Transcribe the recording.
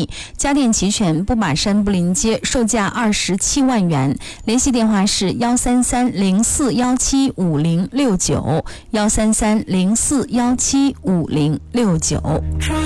米，家电齐全，布马山布林街，售价27万元。联系电话是13304175069，13304175069。